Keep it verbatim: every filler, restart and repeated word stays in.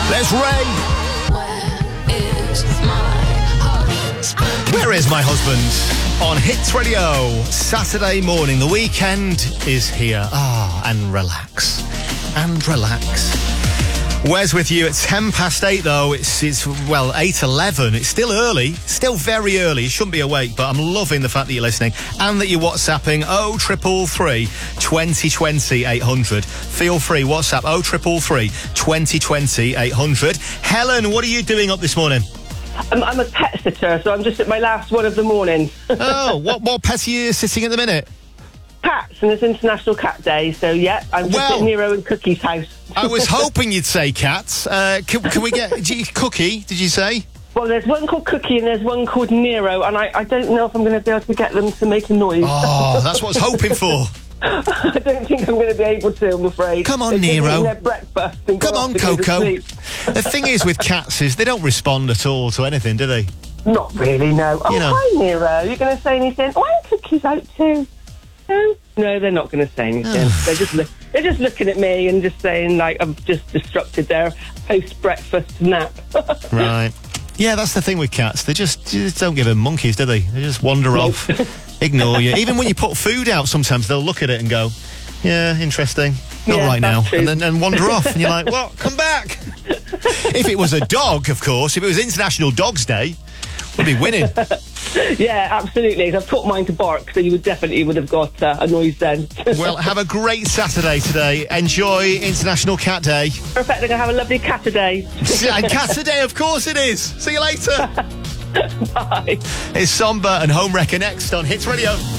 There's Ray. Where is my husband? On Hits Radio, Saturday morning. The weekend is here. Ah, and relax. And relax. Wes with you at ten past eight, though. It's, it's well, eight eleven. It's still early. Still very early. You shouldn't be awake, but I'm loving the fact that you're listening and that you're WhatsApping oh triple three, twenty twenty, eight hundred. Feel free, WhatsApp oh triple three, twenty twenty, eight hundred. Helen, what are you doing up this morning? I'm, I'm a pet sitter, so I'm just at my last one of the morning. Oh, what, what pet are you sitting at the minute? Cats, and it's International Cat Day, so yeah, I'm just Well, at Nero and Cookie's house. I was hoping you'd say cats. Uh, can, can we get... Did you, Cookie, did you say? Well, there's one called Cookie and there's one called Nero, and I, I don't know if I'm going to be able to get them to make a noise. Oh, that's what I was hoping for. I don't think I'm going to be able to, I'm afraid. Come on, They're Nero. eating their breakfast and Come go on, off to go to Coco. sleep. The thing is with cats is they don't respond at all to anything, do they? Not really, no. Oh, You know. hi, Nero. You're going to say anything? Oh, and Cookie's out too. No, no, they're not going to say anything. they're just li- they're just looking at me and just saying, like, I've just disrupted their post-breakfast nap. Right. Yeah, that's the thing with cats. They just, just don't give them monkeys, do they? They just wander Nope. off, ignore you. Even when you put food out, sometimes they'll look at it and go, yeah, interesting. Not Yeah, right now. that's true. And then and wander off. And you're like, what? Come back. If it was a dog, of course, if it was International Dogs Day, we'd be winning. Yeah, absolutely. I've taught mine to bark, so you would definitely would have got uh, a noise then. Well, have a great Saturday today. Enjoy International Cat Day. Perfect. I'm going to have a lovely cat today. And Cat Day, of course it is. See you later. Bye. It's Somber and Home Wrecker next on Hits Radio.